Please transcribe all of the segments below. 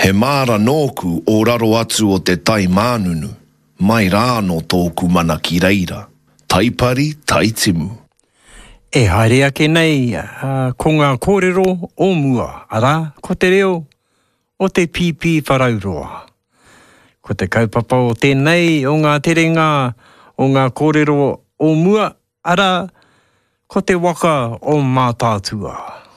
He māra nōku o raro atu o te tai mānunu, mai rā no tōku mana ki reira, taipari taitimu. E haere ake nei, ko ngā kōrero o mua, ara, ko te reo o te pipi wharauroa. Ko te kaupapa o tēnei o ngā terenga o ngā kōrero o mua, ara, ko te waka o mātātua.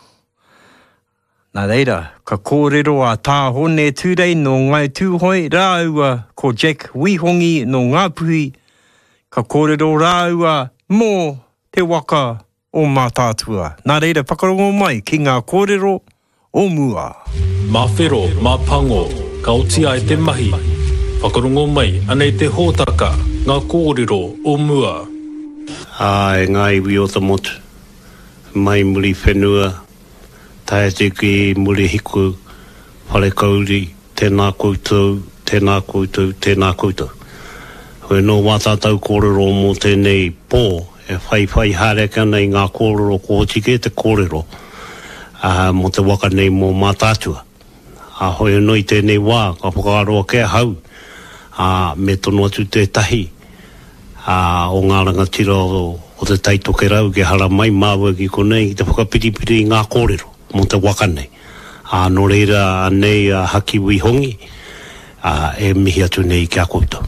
Nā reira, ka kōrero a tāhone tūrei no ngai tūhoi rāua ko Jack Wihongi no Ngāpuhi, ka kōrero rāua mō te waka o mātātua. Nā reira, whakarongo mai ki ngā kōrero o mua. Mā whero, mā pango, ka otia e te mahi. Whakarongo mai, anei te hōtaka, ngā kōrero o mua. E ngā iwi o te motu, mai muri whenua, tae te ki muri hiku, whare kauri, tēnā koutou, tēnā koutou, tēnā koutou. Hoi no wātātau kōrero mō tēnei pō, e whai hāreka nei ngā kōrero ko tike te kōrero, mō te waka nei mō mātātua. Hoi noi tēnei wā, ka whakaroa kia hau, me tono atu te tahi, o ngā rangatira o te taitoke rau, ke hara mai māua ki konei, te whakapiripiri ngā kōrero, mō te waka nei. No reira nei haki Wihongi, e mihi atu nei kia koutou.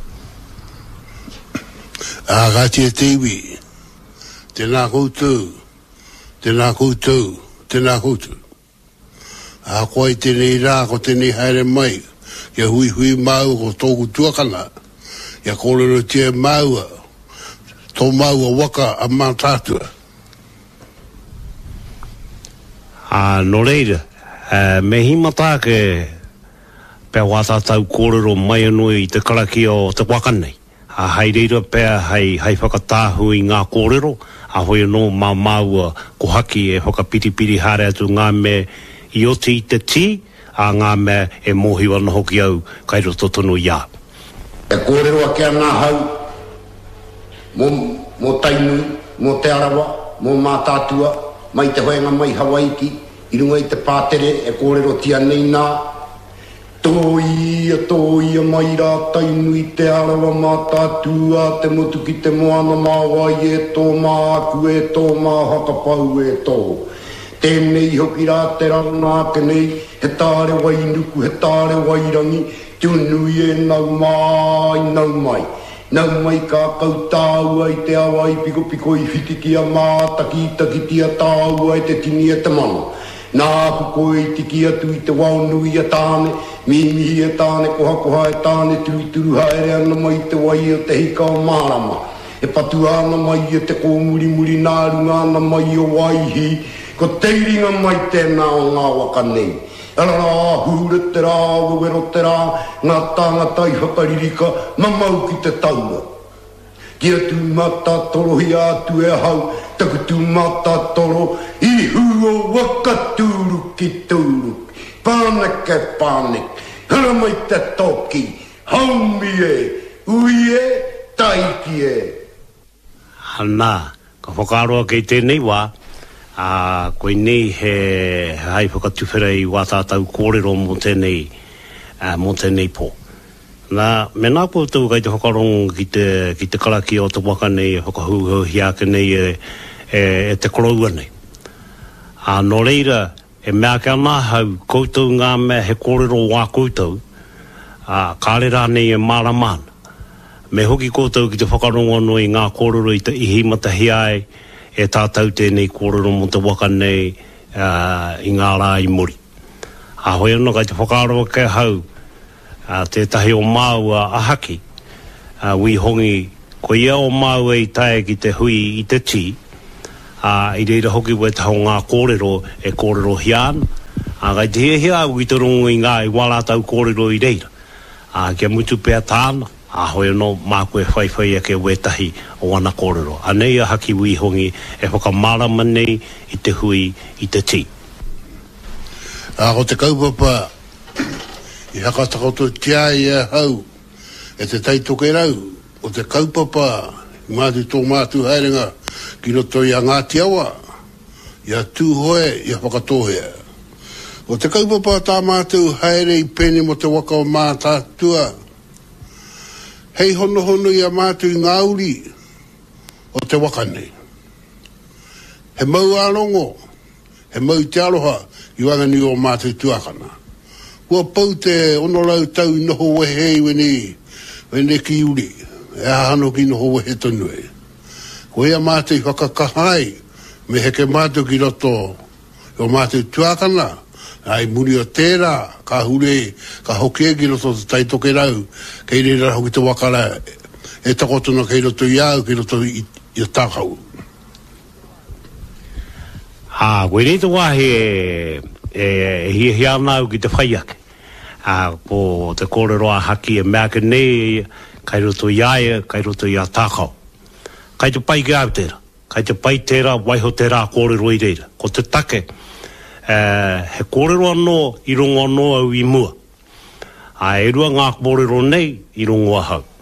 Gati e te iwi, tēnā koutou, tēnā koutou, tēnā koutou. Koe tēnei rā, ko tēnei haere mai, kia hui mau ko tōku tuakana, kia kōrero tia maua, tō maua waka a mātātua. No reira, me himata ke pēr wātātau kōrero mai anui i te karaki o te waka nei. Hei reira pēr hei whakatāhu i ngā kōrero, hoi anō mā maua ko haki e whakapiripiri hare atu ngā me i oti i te ti, ngā me e mōhiwa na hoki au kai roto tono ia. E kōrero a kia ngā hau, mō tainui, mō te arawa, mō mātātua, mai te hoenga mai Hawaiki, i runga i te pātere e kōrero tia nei nā. Tōia mai rā tainui te arawa mātātua, te motu ki te moana māwai e tō mā aku e tō mā hakapau e tō. Tēnei hoki rā te rana ke nei, he tāre wainuku, he tāre wairangi, tūnui e nau mai. Nau mai ka kautāua i te awa i piko i whitiki a mātaki tia tāua i te tini e te mana. Nā kuko i tiki atu i te waunui a tāne, mimihi e tāne, koha e tāne, turu haere ana mai te wai o te hika o mārama. E patu ana mai o te kōmuri nārunga ana mai o waihi, ko teiringa mai tēnā o ngā waka nei. Arara, hure te rā, wawero te rā, ngā tāngata i whakaririka, mamau ki te taua. Kia tū mata toro hi atu e hau, taku tū mata toro, i huo waka tūru ki tūru. Pānek, hara mai te toki, haumi e, ui e, taiki e. Nā, ka whakaroa kei tēnei wā, koe nei he hai whakatuwherei wātātau kōrero mō tēnei pō. Nā, me nā koutou kai te whakarongo ki te karaki o te waka nei, whakahuhi ake nei e te koroua nei. No reira, e mea kia nā hau, koutou ngā mea he kōrero wā koutou, kārera nei e māramana. Me hoki koutou ki te whakarongo anō i ngā kōrero i te ihimata hiai, e tātau tēnei kōrero mō te waka nei i ngā rā i muri. Hoi anō kai te whakaroa ke hau, tētahi o māua a haki, Wihongi, ko ia o māua i tae ki te hui i te ti, i reira hoki wē taho ngā kōrero e kōrero hiana, kai te hea au i te rongo i ngā i wālātau kōrero i reira. Kia mutu pēr tāna, hoi anō māku e whaiwhai ake wētahi o wana kōrero. Anei a haki Wihongi e whakamārama nei i te hui i te ti. Ko te kaupapa, i hakatakoto tia i a hau, e te taitoke rau, o te kaupapa, i mātu tō mātu haerenga, ki roto i a Ngāti Awa, i a tūhoe, i a whakatohea. O te kaupapa tā mātou haere I pene mo te waka o mātātua. Hei hono I a mātou I ngāuri o te waka nei. He mau alongo, he mau te aroha I wangani o mātou tuakana. Kua pau te onolau tau I noho wehe wene ki uri, e ahano ki noho wehe tonu e. Ko ea mātou I whakakahai, me heke mātou ki roto o mātou tuakana, ai muri o tērā, ka hure, ka hoke ki roto te taitoke rau, kei reira hoki te wakara, e takotuna kei roto I au, kei roto I tākau. Koe rei te wahi hi anau ki te whaiake. Ko te kōrero a haki e mea ke nei, kai roto I aia, kai roto I a tākau. Kai te pai ki au tērā. Kai te pai tērā, waiho tērā kōrero I reira. Ko te take, he kōrero anō, I rongo anō au I mua. E rua ngā kōrero nei, I rongo a hau.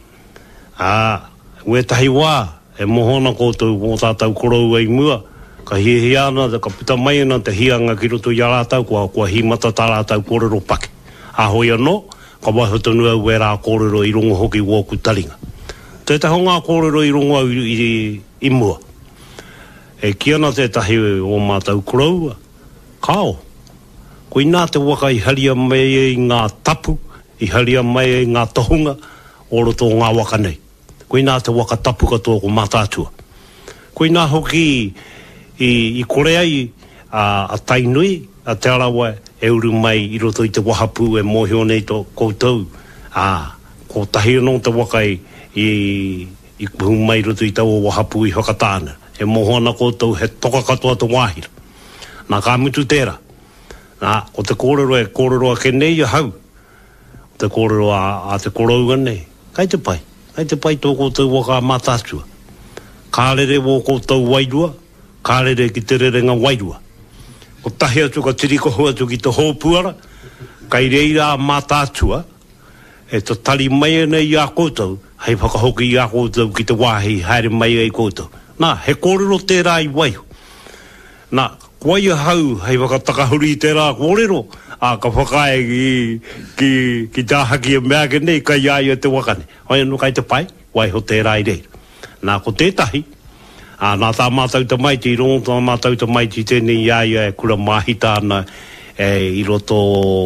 Ue tahi wā, e mohona kōtou mō tātou korou ai mua, ka hihi ana, ka puta mai ana te hianga ki roto I a rātau, kua himata tā rātau kōrero pake. Hoi anō, ka waiho tonu au e rā kōrero I rongo hoki wōku taringa. Tētahi ngā kōrero I rongo au I mua. E ki ana tētahi o mātou korou, kao. Koe nā te waka I haria mai I ngā tapu, I haria mai I ngā tohunga, o roto ngā waka nei. Koe nā te waka tapu katoa ko mātātua. Koe nā hoki I kore ai a tainui, a te arawa e uru mai I roto I te wahapu e mohio nei to koutou. Ko tahi anō te waka I kuhu mai roto I tau o wahapu I whakatāna. E mohona koutou he toka katoa te wāhira. Nā kā mutu tērā. Ko te kōrero a ke nei a hau. Te kōrero a te korou nei. Kai te pai. Kai te pai tō koutou waka mātātua. Kārere wō koutou wairua. Kārere ki te rerenga wairua. Ko tahi atu ka tiriko hua tu ki te hōpuara. Kai reira mātātua. E to tali mai nei I a koutou. Hei whakahoki I a koutou ki te wāhi haere mai ai koutou. Nā, he kōrero tērā I waiho. Nā, kua ia hau, hei wakatakahuri I tērā kōrero, ka whakae ki tāhaki e mea ke nei, kai ia te wakane. Hoi anu kai te pai, waiho tērā I reira. Nā, ko tētahi, nā tā mātau te maiti, I rongo tā mātau te maiti tēnei ia e kura mahita ana I roto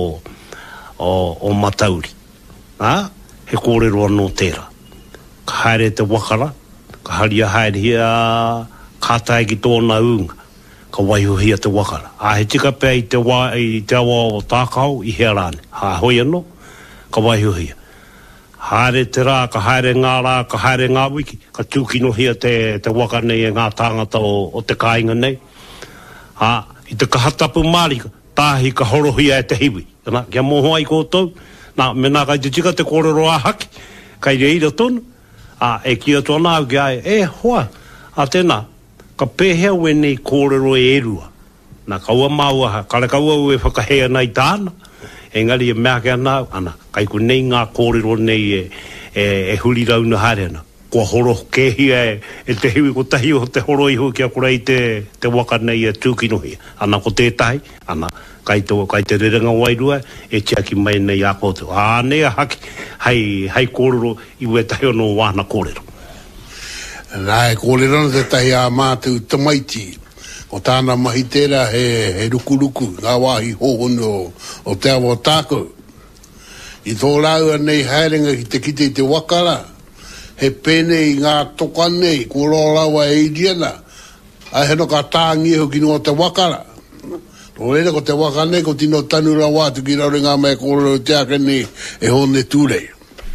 o matauri. He kōrero anō tērā. Ka haere te wakara, ka haria haere hia kātai ki tōna unga, ka waihuhia te wakara. He tika pēi te awa o tākau I hea rāne. Hoi anō, ka waihuhia. Haere te rā, ka haere ngā rā, ka haere ngā wiki, ka tūkino hia te waka nei e ngā tāngata o te kāinga nei. I te kahatapu mārika, tāhi ka horohia e te hiwi. Kia moho ai kōtou, mena kai te tika te kōrero a haki, kai reira tonu, e kia tōna au ki ai, hoa, tēnā, ka pēhea wenei kōrero e erua. Nā kaua māua, kare kaua ue whakahea nei tāna, engari e mea kia nāu, kai ku nei ngā kōrero nei e huri rauna haere ana. Kua horo kēhia e te hiwi ko tahi o te horo iho kia kurei te waka nei e tūkinohia. Ko tētahi, kai te rerenga wairua, e tiaki mai nei a kōtou. Nei a haki, hei kōrero I ue tahi ono wāna kōrero. Nā e kōrero te tahi a mātou tamaiti. O tāna mahi tērā he rukuruku, ngā wāhi hohono o te awa tākou. I tō rāua nei haerenga ki te kite te wakara, he pēne I ngā toka nei, ko rōraua e iriana, a he no ka tāngi ho ki no te wakara. Tō reira ko te waka nei, ko tino tanura wātu ki raurenga mai kōrero te ake nei e hone tūrei.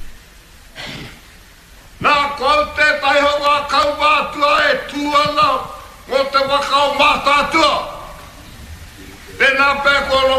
Nā kau te taiho ngā kau mātua e tūana o te waka o mātātua. Tēnā pē ko